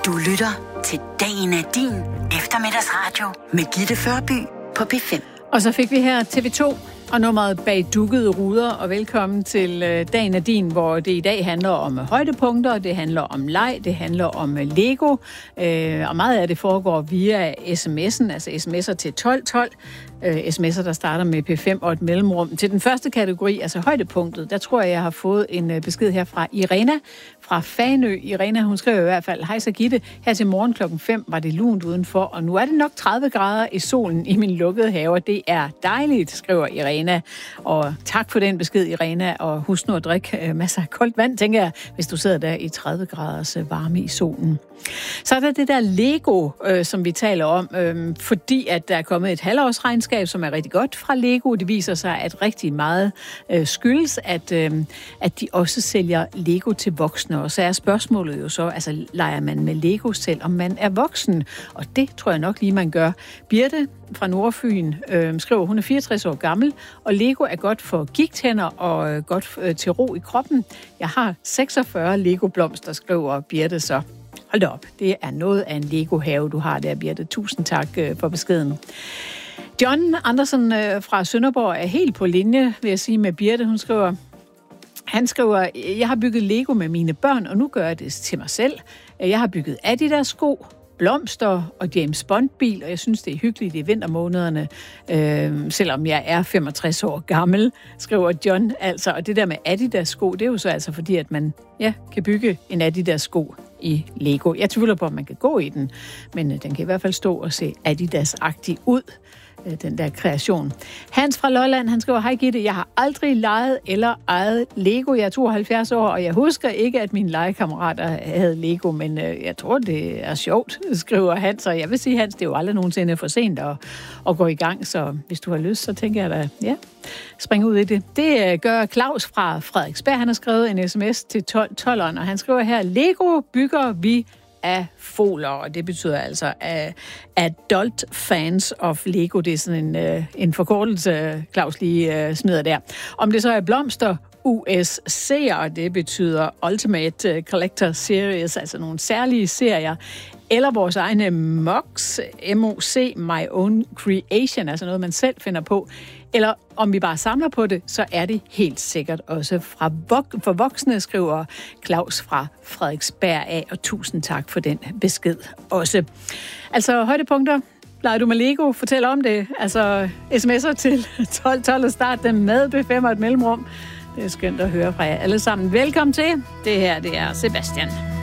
Du lytter til Dagen er din eftermiddagsradio med Gitte Førby på P5. Og så fik vi her TV2 og nummeret Bag dukkede ruder, og velkommen til Dagen er din, hvor det i dag handler om højdepunkter, det handler om leg, det handler om Lego, og meget af det foregår via sms'en, altså sms'er til 1212, sms'er, der starter med P5 og et mellemrum. Til den første kategori, altså højdepunktet, der tror jeg har fået en besked her fra Irena fra Fanø. Irena, hun skriver i hvert fald: hej så Gitte, her til morgen klokken 5 var det lunt udenfor, og nu er det nok 30 grader i solen i min lukkede have. Det er dejligt, skriver Irena. Og tak for den besked, Irena, og husk nu at drikke masser af koldt vand, tænker jeg, hvis du sidder der i 30 graders varme i solen. Så er der det der Lego, som vi taler om, fordi at der er kommet et halvårsregnskab, som er rigtig godt fra Lego. Det viser sig, at rigtig meget skyldes, at de også sælger Lego til voksne. Og så er spørgsmålet jo så, altså leger man med Lego selv, om man er voksen? Og det tror jeg nok lige, man gør. Birte fra Nordfyn skriver, hun er 64 år gammel, og Lego er godt for gigthænder og godt til ro i kroppen. Jeg har 46 Lego-blomster, skriver Birte så. Hold da op, det er noget af en Lego-have, du har der, Birte. Tusind tak for beskeden. John Andersen fra Sønderborg er helt på linje, vil jeg sige, med Birte. Han skriver, jeg har bygget Lego med mine børn, og nu gør jeg det til mig selv. Jeg har bygget Adidas sko, blomster og James Bond-bil, og jeg synes, det er hyggeligt i vintermånederne, selvom jeg er 65 år gammel, skriver John. Altså, og det der med Adidas-sko, det er jo så altså fordi, at man kan bygge en Adidas-sko i Lego. Jeg tvivler på, at man kan gå i den, men den kan i hvert fald stå og se Adidas-agtig ud, den der kreation. Hans fra Lolland, han skriver, hej Gitte, jeg har aldrig leget eller ejet Lego. Jeg er 72 år, og jeg husker ikke, at mine legekammerater havde Lego, men jeg tror, det er sjovt, skriver Hans. Og jeg vil sige, Hans, det er jo aldrig nogensinde for sent at gå i gang, så hvis du har lyst, så tænker jeg da, spring ud i det. Det gør Claus fra Frederiksberg. Han har skrevet en sms til 12'eren, og han skriver her, Lego bygger vi af foler, og det betyder altså adult fans of Lego. Det er sådan en forkortelse, Claus lige smider der. Om det så er blomster, USC'er, det betyder Ultimate Collector Series, altså nogle særlige serier, eller vores egne MOC, MOC, My Own Creation, altså noget, man selv finder på, eller om vi bare samler på det, så er det helt sikkert også for voksne, skriver Claus fra Frederiksberg af, og tusind tak for den besked også. Altså højdepunkter, leger du med Lego? Fortæl om det. Altså sms'er til 1212 og start dem med B5 og et mellemrum. Det er skønt at høre fra jer alle sammen. Velkommen til. Det her, det er Sebastian.